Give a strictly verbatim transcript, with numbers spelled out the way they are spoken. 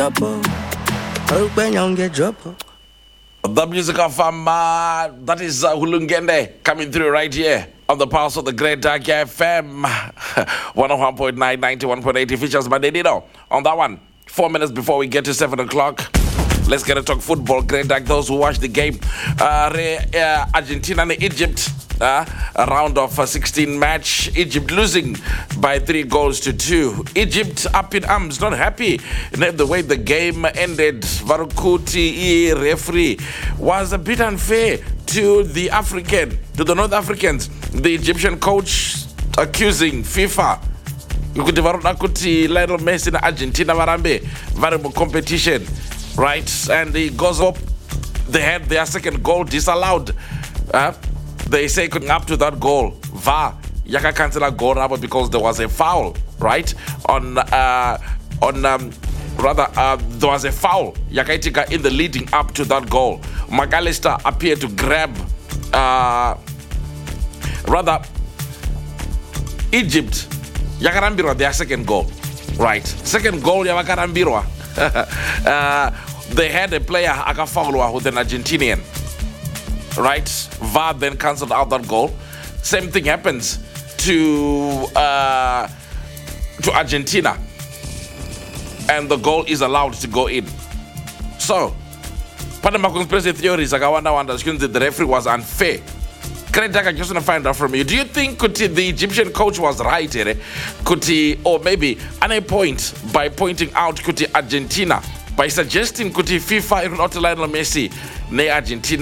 The music of um, uh, that is uh, Hulungende coming through right here on the pulse of the Great Dark F M one oh one point nine, ninety-one point eight features by Dedido on that one. Four minutes before we get to seven o'clock. Let's get to talk football. Great Dark, those who watch the game. Uh, uh, Argentina and Egypt. Uh, a round of uh, sixteen match. Egypt losing by three goals to two. Egypt up in arms, not happy the way the game ended. Varukuti referee was a bit unfair to the African, to the North Africans. The Egyptian coach accusing FIFA kuti varona kuti Lionel Messi na Argentina varambe vari mu competition, right? And he goes up. They had their second goal disallowed. Uh, They say couldn't up to that goal. V A R yaka cancel a goal rabo because there was a foul, right? On uh on um rather uh there was a foul yakaitika in the leading up to that goal. McAllister appeared to grab uh rather Egypt yakarambirwa their second goal. Right. Second goal yakarambirwa. uh they had a player akafaulwa with an Argentinian. Right, V A R then cancelled out that goal. Same thing happens to uh, to Argentina, and the goal is allowed to go in. So, Panama conspiracy theories. I wonder, wonder, the referee was unfair. Great Dark, I just want to find out from you. Do you think could the Egyptian coach was right here? Could he, or maybe at a point by pointing out could Argentina by suggesting could FIFA not Lionel Messi, ne Argentina?